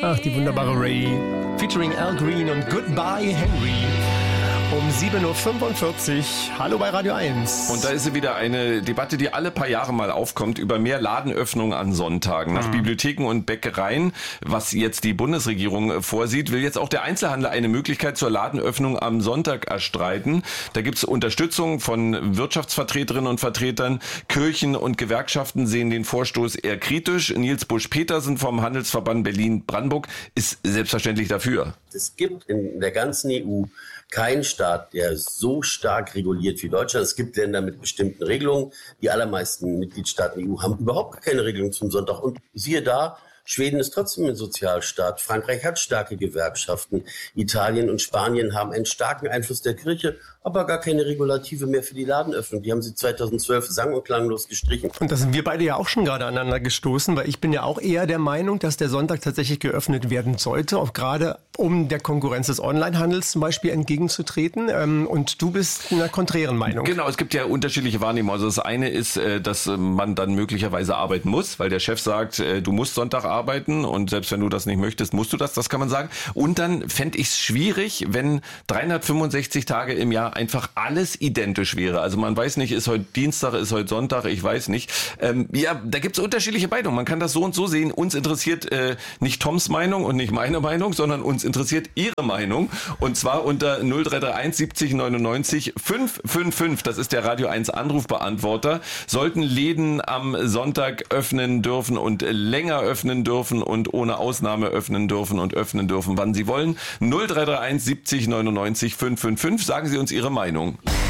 Ach, die wunderbare Ray. Featuring Al Green und Goodbye Henry. Um 7.45 Uhr. Hallo bei Radio 1. Und da ist wieder eine Debatte, die alle paar Jahre mal aufkommt, über mehr Ladenöffnungen an Sonntagen. Nach Bibliotheken und Bäckereien, was jetzt die Bundesregierung vorsieht, will jetzt auch der Einzelhandel eine Möglichkeit zur Ladenöffnung am Sonntag erstreiten. Da gibt es Unterstützung von Wirtschaftsvertreterinnen und Vertretern. Kirchen und Gewerkschaften sehen den Vorstoß eher kritisch. Nils Busch-Petersen vom Handelsverband Berlin-Brandenburg ist selbstverständlich dafür. Es gibt in der ganzen EU keinen Staat, der so stark reguliert wie Deutschland. Es gibt Länder mit bestimmten Regelungen. Die allermeisten Mitgliedstaaten der EU haben überhaupt keine Regelung zum Sonntag. Und siehe da, Schweden ist trotzdem ein Sozialstaat. Frankreich hat starke Gewerkschaften. Italien und Spanien haben einen starken Einfluss der Kirche, aber gar keine Regulative mehr für die Ladenöffnung. Die haben sie 2012 sang- und klanglos gestrichen. Und da sind wir beide ja auch schon gerade aneinander gestoßen, weil ich bin ja auch eher der Meinung, dass der Sonntag tatsächlich geöffnet werden sollte, auch gerade um der Konkurrenz des Onlinehandels zum Beispiel entgegenzutreten. Und du bist in einer konträren Meinung. Genau, es gibt ja unterschiedliche Wahrnehmungen. Also das eine ist, dass man dann möglicherweise arbeiten muss, weil der Chef sagt, du musst Sonntag arbeiten und selbst wenn du das nicht möchtest, musst du das kann man sagen. Und dann fände ich es schwierig, wenn 365 Tage im Jahr einfach alles identisch wäre. Also man weiß nicht, ist heute Dienstag, ist heute Sonntag, ich weiß nicht. Ja, da gibt es unterschiedliche Meinungen. Man kann das so und so sehen. Uns interessiert nicht Toms Meinung und nicht meine Meinung, sondern uns interessiert Ihre Meinung. Und zwar unter 0331 70 99 555. Das ist der Radio 1 Anrufbeantworter. Sollten Läden am Sonntag öffnen dürfen und länger öffnen dürfen und ohne Ausnahme öffnen dürfen und öffnen dürfen, wann sie wollen. 0331 70 99 555. Sagen Sie uns Ihre Meinung.